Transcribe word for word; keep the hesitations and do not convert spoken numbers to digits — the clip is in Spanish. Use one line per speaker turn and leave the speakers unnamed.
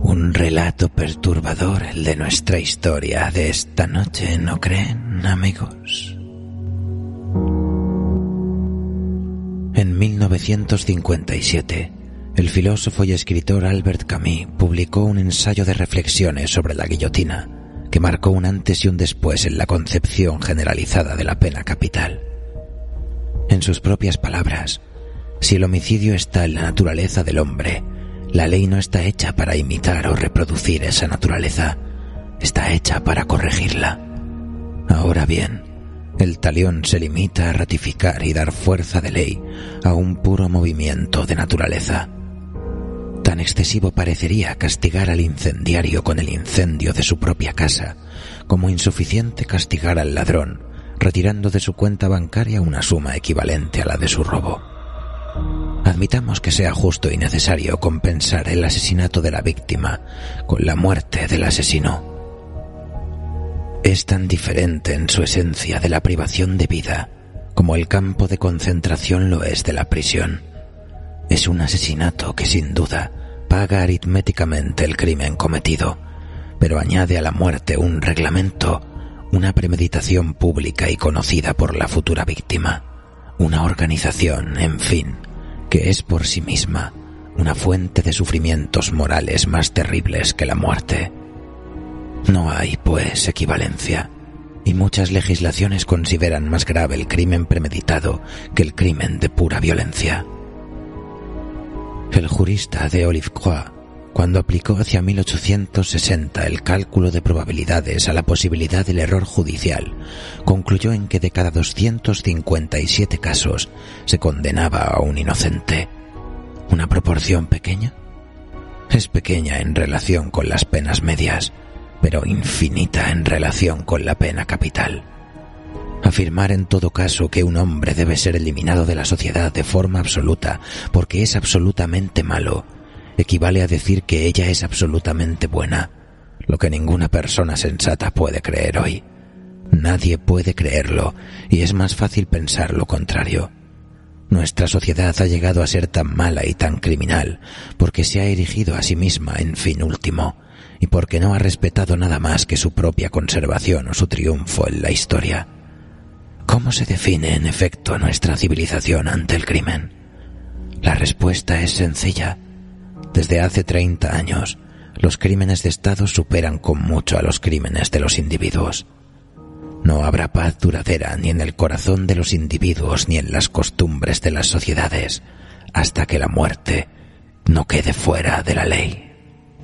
Un relato perturbador el de nuestra historia de esta noche, ¿no creen, amigos? En mil novecientos cincuenta y siete, el filósofo y escritor Albert Camus publicó un ensayo de reflexiones sobre la guillotina que marcó un antes y un después en la concepción generalizada de la pena capital. En sus propias palabras, si el homicidio está en la naturaleza del hombre, la ley no está hecha para imitar o reproducir esa naturaleza, está hecha para corregirla. Ahora bien, el talión se limita a ratificar y dar fuerza de ley a un puro movimiento de naturaleza. Tan excesivo parecería castigar al incendiario con el incendio de su propia casa, como insuficiente castigar al ladrón, retirando de su cuenta bancaria una suma equivalente a la de su robo. Admitamos que sea justo y necesario compensar el asesinato de la víctima con la muerte del asesino. Es tan diferente en su esencia de la privación de vida como el campo de concentración lo es de la prisión. Es un asesinato que sin duda paga aritméticamente el crimen cometido, pero añade a la muerte un reglamento, una premeditación pública y conocida por la futura víctima, una organización, en fin, que es por sí misma una fuente de sufrimientos morales más terribles que la muerte. No hay, pues, equivalencia, y muchas legislaciones consideran más grave el crimen premeditado que el crimen de pura violencia. El jurista de Olive-Croix, cuando aplicó hacia mil ochocientos sesenta el cálculo de probabilidades a la posibilidad del error judicial, concluyó en que de cada doscientos cincuenta y siete casos se condenaba a un inocente. ¿Una proporción pequeña? Es pequeña en relación con las penas medias, pero infinita en relación con la pena capital. Afirmar en todo caso que un hombre debe ser eliminado de la sociedad de forma absoluta porque es absolutamente malo equivale a decir que ella es absolutamente buena, lo que ninguna persona sensata puede creer hoy. Nadie puede creerlo, y es más fácil pensar lo contrario. Nuestra sociedad ha llegado a ser tan mala y tan criminal porque se ha erigido a sí misma en fin último, y porque no ha respetado nada más que su propia conservación o su triunfo en la historia. ¿Cómo se define en efecto nuestra civilización ante el crimen? La respuesta es sencilla. Desde hace treinta años, los crímenes de Estado superan con mucho a los crímenes de los individuos. No habrá paz duradera ni en el corazón de los individuos ni en las costumbres de las sociedades hasta que la muerte no quede fuera de la ley.